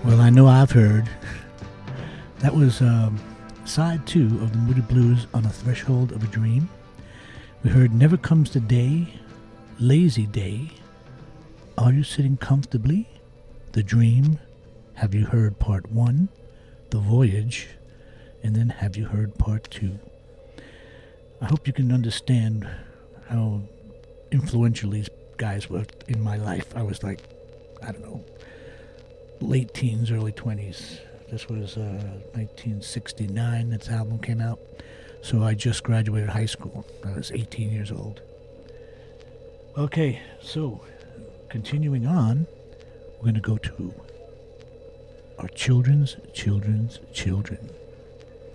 Well, I know I've heard. That was side 2 of the Moody Blues, On the Threshold of a Dream. We heard Never Comes the Day, Lazy Day, Are You Sitting Comfortably, The Dream, Have You Heard Part 1, The Voyage, and then Have You Heard Part 2. I hope you can understand how influential these guys were in my life. I was like, I don't know, late teens, early 20s. This was 1969, this album came out. So I just graduated high school. I was 18 years old. Okay, so continuing on, we're going to go to our children's children.